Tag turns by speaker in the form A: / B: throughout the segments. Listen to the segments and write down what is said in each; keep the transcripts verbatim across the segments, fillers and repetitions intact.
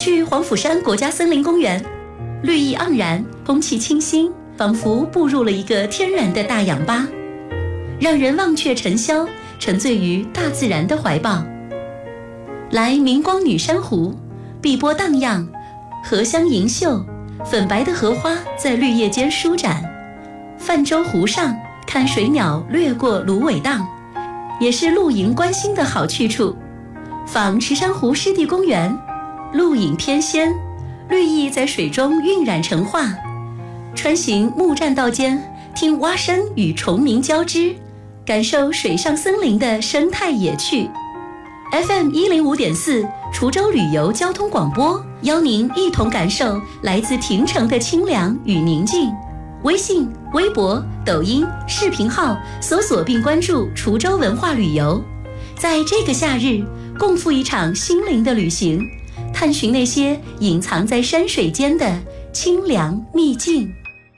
A: 去黄甫山国家森林公园，绿意盎然，空气清新，仿佛步入了一个天然的大氧吧，让人忘却尘嚣，沉醉于大自然的怀抱。来明光女珊瑚，碧波荡漾，荷香盈袖，粉白的荷花在绿叶间舒展。泛舟湖上，看水鸟掠过芦苇荡，也是露营观星的好去处。访池珊瑚湿地公园，露影翩跹，绿意在水中晕染成画。穿行木栈道间，听蛙声与虫鸣交织，感受水上森林的生态野趣。F M 一零五点四滁州旅游交通广播，邀您一同感受来自亭城的清凉与宁静。微信、微博、抖音、视频号搜索并关注滁州文化旅游，在这个夏日，共赴一场心灵的旅行，探寻那些隐藏在山水间的清凉秘境。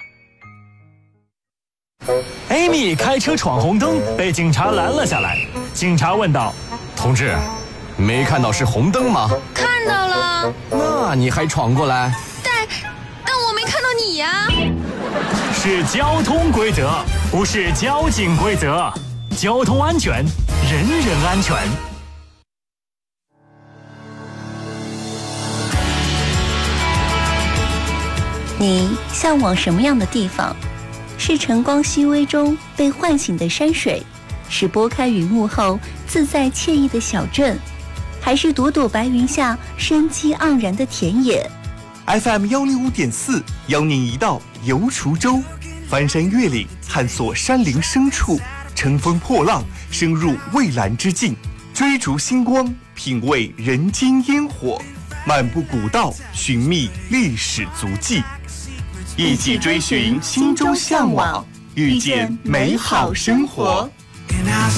B: Amy 开车闯红灯，被警察拦了下来。警察问道：“
C: 同志，没看到是红灯吗？”
D: 看到了。
C: 那你还闯过来？
D: 但但我没看到你呀。
B: 是交通规则，不是交警规则。交通安全，人人安全。
E: 你向往什么样的地方？是晨光熹微中被唤醒的山水，是拨开云雾后自在惬意的小镇，还是朵朵白云下生机盎然的田野？
F: F M 一零五点四邀您一道游滁州，翻山越岭，探索山林深处，乘风破浪，深入蔚蓝之境，追逐星光，品味人间烟火，漫步古道，寻觅历史足迹，一起追寻心中向往，遇见美好生活。